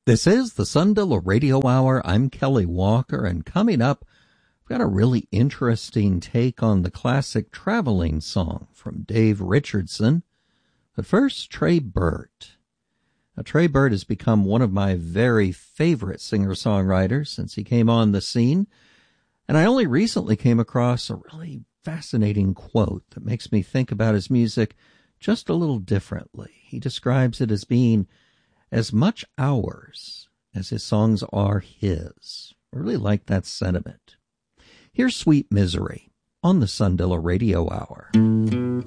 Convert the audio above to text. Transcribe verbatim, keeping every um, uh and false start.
This is the Sundilla Radio Hour. I'm Kelly Walker, and coming up, we've got a really interesting take on the classic traveling song from Dave Richardson. But first, Trey Burt. Now, Trey Burt has become one of my very favorite singer-songwriters since he came on the scene, and I only recently came across a really fascinating quote that makes me think about his music just a little differently. He describes it as being as much ours as his songs are his. I really like that sentiment. Here's Sweet Misery on the Sundilla Radio Hour.